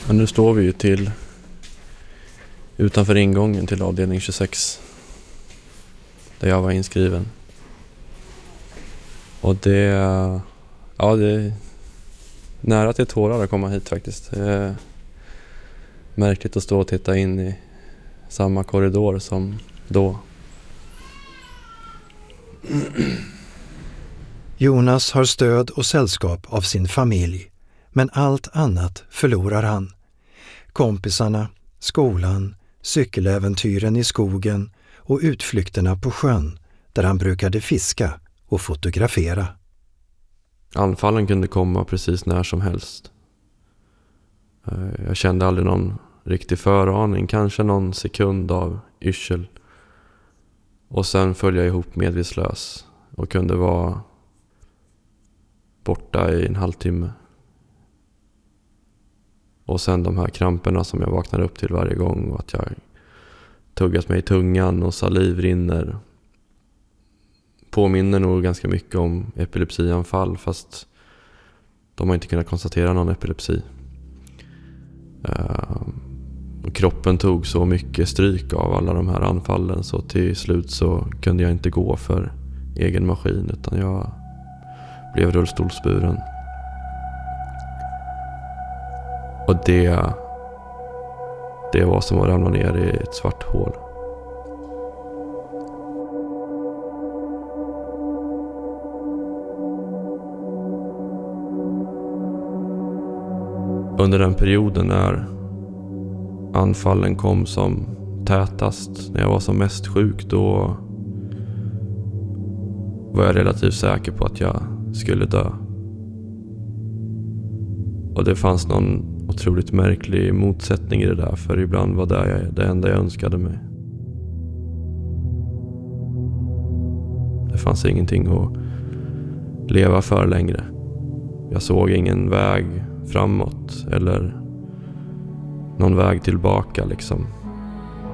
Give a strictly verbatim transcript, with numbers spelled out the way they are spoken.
Ja, nu står vi ju till utanför ingången till avdelning tjugosex där jag var inskriven. Och det, ja, det är nära till tårar att komma hit faktiskt. Det är märkligt att stå och titta in i samma korridor som då. Jonas har stöd och sällskap av sin familj, men allt annat förlorar han. Kompisarna, skolan, cykeläventyren i skogen och utflykterna på sjön där han brukade fiska och fotografera. Anfallen kunde komma precis när som helst. Jag kände aldrig någon riktig föraning, kanske någon sekund av yrsel. Och sen föll jag ihop medvetslös och kunde vara borta i en halvtimme. Och sen de här kramperna som jag vaknar upp till varje gång och att jag tuggat mig i tungan och saliv rinner. Påminner nog ganska mycket om epilepsianfall, fast de har inte kunnat konstatera någon epilepsi. Uh, och kroppen tog så mycket stryk av alla de här anfallen så till slut så kunde jag inte gå för egen maskin utan jag blev rullstolsburen. Och det det var som att ramla ner i ett svart hål. Under den perioden när anfallen kom som tätast, när jag var som mest sjuk, då var jag relativt säker på att jag skulle dö. Och det fanns någon otroligt märklig motsättning i det där, för ibland var det det enda jag önskade mig. Det fanns ingenting att leva för längre. Jag såg ingen väg framåt eller någon väg tillbaka liksom.